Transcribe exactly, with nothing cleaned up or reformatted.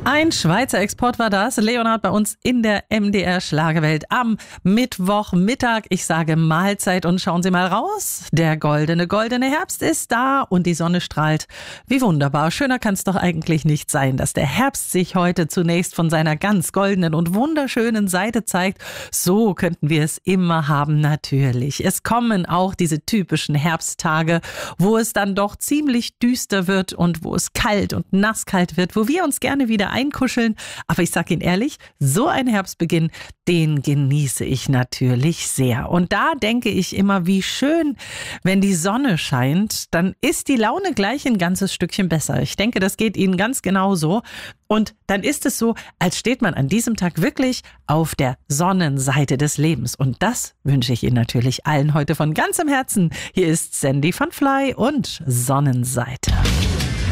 Ein Schweizer Export war das. Leonhard bei uns in der M D R Schlagerwelt am Mittwochmittag. Ich sage Mahlzeit und schauen Sie mal raus. Der goldene, goldene Herbst ist da und die Sonne strahlt. Wie wunderbar. Schöner kann es doch eigentlich nicht sein, dass der Herbst sich heute zunächst von seiner ganz goldenen und wunderschönen Seite zeigt. So könnten wir es immer haben, natürlich. Es kommen auch diese typischen Herbsttage, wo es dann doch ziemlich düster wird und wo es kalt und nasskalt wird, wo wir uns gerne wieder einkuscheln. Aber ich sage Ihnen ehrlich, so ein Herbstbeginn, den genieße ich natürlich sehr. Und da denke ich immer, wie schön, wenn die Sonne scheint, dann ist die Laune gleich ein ganzes Stückchen besser. Ich denke, das geht Ihnen ganz genauso. Und dann ist es so, als steht man an diesem Tag wirklich auf der Sonnenseite des Lebens. Und das wünsche ich Ihnen natürlich allen heute von ganzem Herzen. Hier ist Sandy von Fly und Sonnenseite.